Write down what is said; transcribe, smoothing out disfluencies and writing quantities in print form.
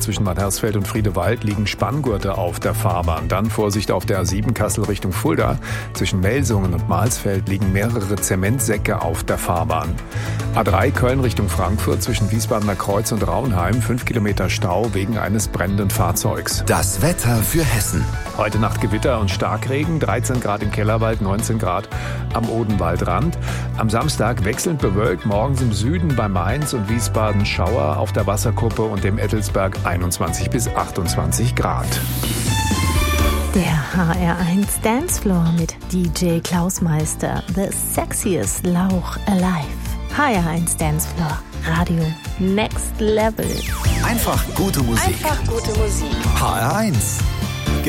Zwischen Bad Hersfeld und Friedewald liegen Spanngurte auf der Fahrbahn. Dann Vorsicht auf der A7 Kassel Richtung Fulda. Zwischen Melsungen und Mahlsfeld liegen mehrere Zementsäcke auf der Fahrbahn. A3 Köln Richtung Frankfurt zwischen Wiesbadener Kreuz und Raunheim. 5 Kilometer Stau wegen eines brennenden Fahrzeugs. Das Wetter für Hessen. Heute Nacht Gewitter und Starkregen. 13 Grad im Kellerwald, 19 Grad am Odenwaldrand. Am Samstag wechselnd bewölkt. Morgens im Süden bei Mainz und Wiesbaden Schauer, auf der Wasserkuppe und dem Ettelsberg 21 bis 28 Grad. Der HR1 Dancefloor mit DJ Klaus Meister. The sexiest Lauch alive. HR1 Dancefloor. Radio Next Level. Einfach gute Musik. Einfach gute Musik. HR1.